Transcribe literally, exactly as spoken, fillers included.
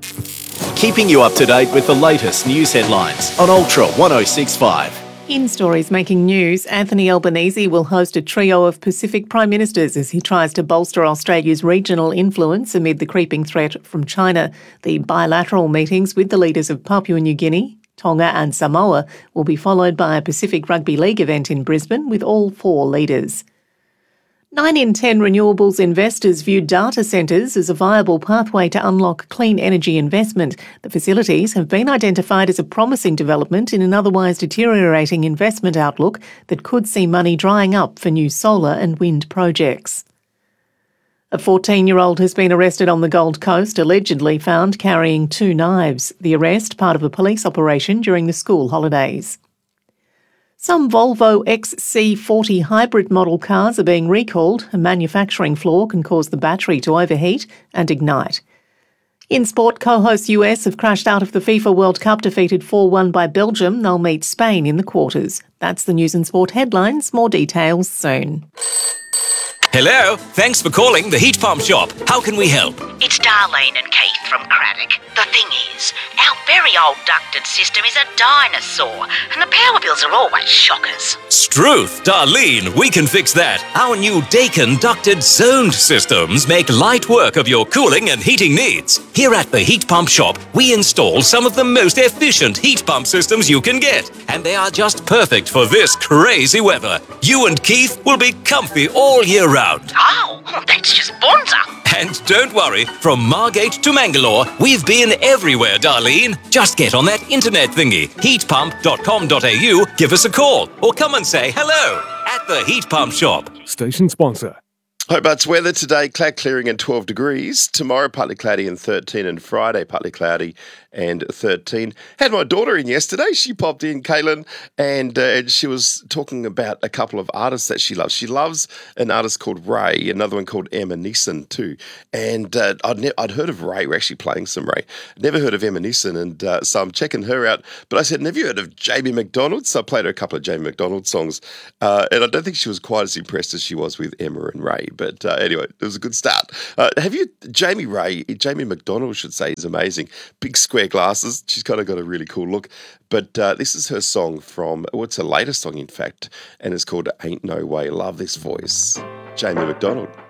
Keeping you up to date with the latest news headlines on Ultra one oh six point five. In stories making news, Anthony Albanese will host a trio of Pacific Prime Ministers as he tries to bolster Australia's regional influence amid the creeping threat from China. The bilateral meetings with the leaders of Papua New Guinea, Tonga and Samoa will be followed by a Pacific Rugby League event in Brisbane with all four leaders. Nine in ten renewables investors view data centres as a viable pathway to unlock clean energy investment. The facilities have been identified as a promising development in an otherwise deteriorating investment outlook that could see money drying up for new solar and wind projects. A fourteen-year-old has been arrested on the Gold Coast, allegedly found carrying two knives. The arrest, part of a police operation during the school holidays. Some Volvo X C forty hybrid model cars are being recalled. A manufacturing flaw can cause the battery to overheat and ignite. In sport, co-hosts U S have crashed out of the FIFA World Cup, defeated four one by Belgium. They'll meet Spain in the quarters. That's the news and sport headlines. More details soon. Hello, thanks for calling the Heat Pump Shop. How can we help? It's Darlene and Keith from Craddock. The thing is, our very old ducted system is a dinosaur, and the power bills are always shockers. Struth, Darlene, we can fix that. Our new Dakin ducted zoned systems make light work of your cooling and heating needs. Here at the Heat Pump Shop, we install some of the most efficient heat pump systems you can get, and they are just perfect for this crazy weather. You and Keith will be comfy all year round. Oh, that's just bonza. And don't worry, from Margate to Mangalore, we've been everywhere, Darlene. Just get on that internet thingy, heat pump dot com dot a u, give us a call, or come and say hello at the Heat Pump Shop. Station sponsor. Hobart's weather today, cloud clearing and twelve degrees. Tomorrow, partly cloudy and thirteen, and Friday, partly cloudy and thirteen. Had my daughter in yesterday. She popped in, Kaylin, and, uh, and she was talking about a couple of artists that she loves. She loves an artist called Ray, another one called Emma Neeson too. And uh, I'd, ne- I'd heard of Ray. We're actually playing some Ray. Never heard of Emma Neeson, and uh, so I'm checking her out. But I said, have you heard of Jamie McDonald? So I played her a couple of Jamie McDonald songs, uh, and I don't think she was quite as impressed as she was with Emma and Ray. But uh, anyway, it was a good start. Uh, have you, Jamie Ray, Jamie McDonald, should say, is amazing. Big square glasses. She's kind of got a really cool look. But uh, this is her song from, well, it's her latest song, in fact, and it's called Ain't No Way. Love this voice. Jamie McDonald.